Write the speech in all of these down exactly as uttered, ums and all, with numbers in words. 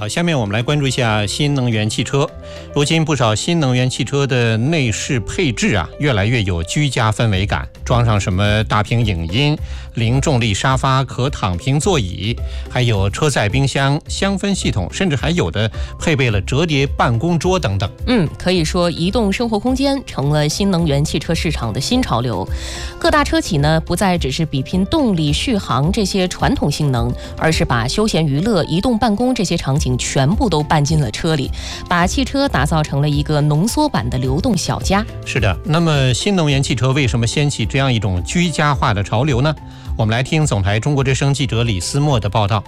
好，下面我们来关注一下新能源汽车。如今不少新能源汽车的内饰配置啊，越来越有居家氛围感，装上什么大屏影音、零重力沙发、可躺平座椅，还有车载冰箱、香氛系统，甚至还有的配备了折叠办公桌等等。 嗯，可以说移动生活空间成了新能源汽车市场的新潮流。各大车企呢，不再只是比拼动力、续航这些传统性能，而是把休闲娱乐、移动办公这些场景全部都搬进了车里，把汽车打造成了一个浓缩版的流动小家。 是的，那么新能源汽车为什么掀起这样一种居家化的潮流呢？我们来听总台中国之声记者李思墨的报道。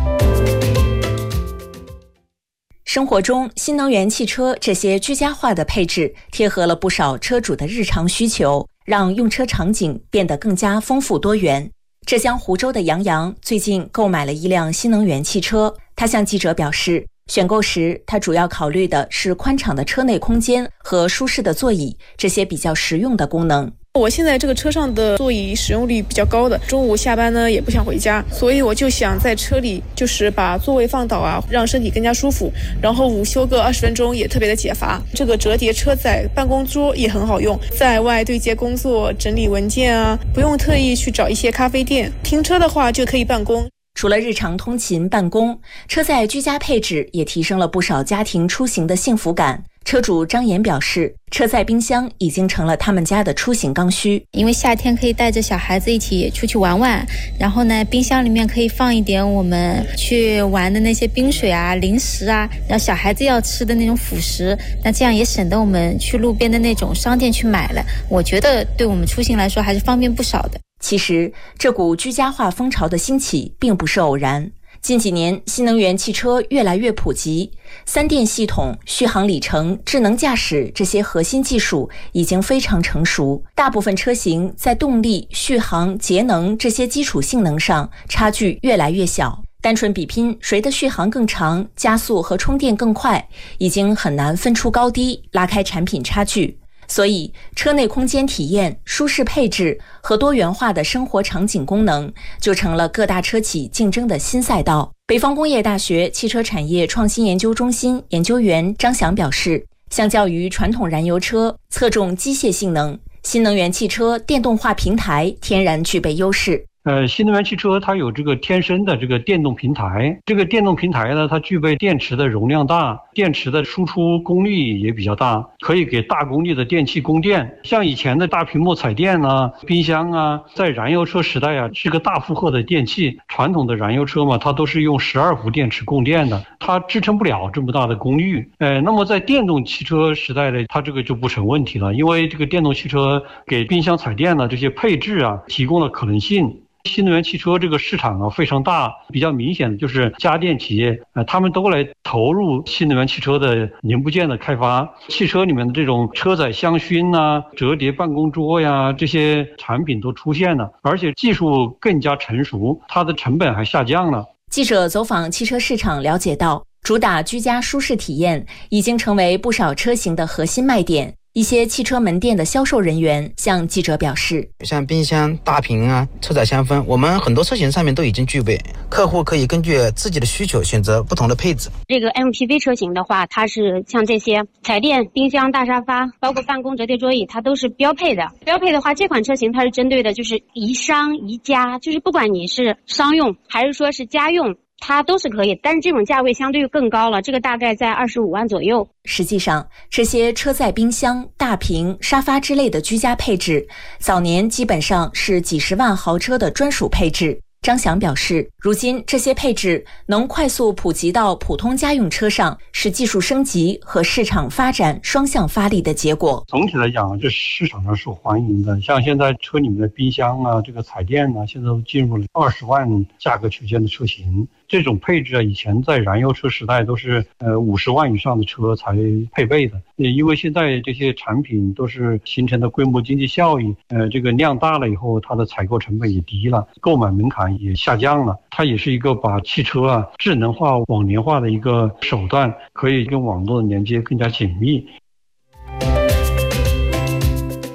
生活中，新能源汽车这些居家化的配置贴合了不少车主的日常需求，让用车场景变得更加丰富多元。浙江湖州的杨洋最近购买了一辆新能源汽车，他向记者表示，选购时他主要考虑的是宽敞的车内空间和舒适的座椅，这些比较实用的功能。 我现在这个车上的座椅使用率比较高的，中午下班呢也不想回家，所以我就想在车里就是把座位放倒啊，让身体更加舒服，然后午休个二十分钟也特别的解乏。这个折叠车载办公桌也很好用，在外对接工作、整理文件啊，不用特意去找一些咖啡店，停车的话就可以办公。 除了日常通勤办公，车载居家配置也提升了不少家庭出行的幸福感。车主张岩表示，车载冰箱已经成了他们家的出行刚需。 因为夏天可以带着小孩子一起出去玩玩，然后呢，冰箱里面可以放一点我们去玩的那些冰水啊、零食啊，然后小孩子要吃的那种辅食，那这样也省得我们去路边的那种商店去买了。我觉得对我们出行来说还是方便不少的。 其实，这股居家化风潮的兴起并不是偶然。近几年，新能源汽车越来越普及，三电系统、续航里程、智能驾驶这些核心技术已经非常成熟。大部分车型在动力、续航、节能这些基础性能上差距越来越小。单纯比拼谁的续航更长、加速和充电更快，已经很难分出高低，拉开产品差距。所以，车内空间体验、舒适配置和多元化的生活场景功能，就成了各大车企竞争的新赛道。北方工业大学汽车产业创新研究中心研究员张翔表示，相较于传统燃油车侧重机械性能，新能源汽车电动化平台天然具备优势。 呃，新能源汽车它有这个天生的这个电动平台，这个电动平台呢，它具备电池的容量大，电池的输出功率也比较大，可以给大功率的电器供电。像以前的大屏幕彩电啊、冰箱啊，在燃油车时代啊，是个大负荷的电器。传统的燃油车嘛，它都是用十二伏电池供电的，它支撑不了这么大的功率。呃，那么在电动汽车时代呢，它这个就不成问题了，因为这个电动汽车给冰箱、彩电呢这些配置啊，提供了可能性。新能源汽车这个市场啊非常大，比较明显的就是家电企业，呃，他们都来投入新能源汽车的零部件的开发。汽车里面的这种车载香薰呐、折叠办公桌呀，这些产品都出现了，而且技术更加成熟，它的成本还下降了。 记者走访汽车市场了解到，主打居家舒适体验已经成为不少车型的核心卖点。一些汽车门店的销售人员向记者表示， 像冰箱、大屏啊、车载香氛，我们很多车型上面都已经具备，客户可以根据自己的需求选择不同的配置。 这个 M P V 车型的话，它是像这些彩电、冰箱、大沙发，包括办公折叠桌椅，它都是标配的。标配的话，这款车型它是针对的就是宜商宜家，就是不管你是商用还是说是家用，它都是可以，但是这种价位相对更高了，这个大概在二十五万左右。 实际上，这些车载冰箱、大屏、沙发之类的居家配置，早年基本上是几十万豪车的专属配置。张翔表示，如今这些配置能快速普及到普通家用车上，是技术升级和市场发展双向发力的结果。 总体来讲，这市场上受欢迎的，像现在车里面的冰箱啊、这个彩电啊，现在都进入了二十万价格区间的车型。这种配置啊，以前在燃油车时代都是呃五十万以上的车才配备的。因为现在这些产品都是形成的规模经济效益，呃，这个量大了以后，它的采购成本也低了，购买门槛也下降了。它也是一个把汽车啊智能化、网联化的一个手段，可以跟网络的连接更加紧密。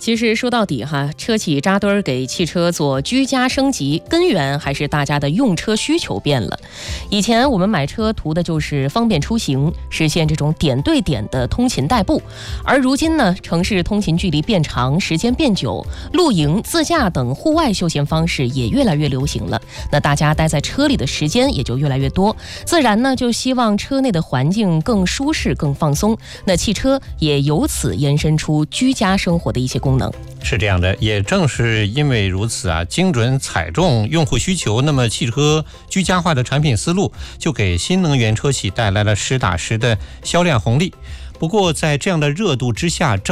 其实说到底哈，车企扎堆儿给汽车做居家升级，根源还是大家的用车需求变了。以前我们买车图的就是方便出行，实现这种点对点的通勤代步，而如今呢，城市通勤距离变长，时间变久，露营、自驾等户外休闲方式也越来越流行了。那大家待在车里的时间也就越来越多，自然呢就希望车内的环境更舒适、更放松。那汽车也由此延伸出居家生活的一些功能。 是这样的，也正是因为如此啊，精准踩中用户需求，那么汽车居家化的产品思路就给新能源车企带来了实打实的销量红利。不过在这样的热度之下，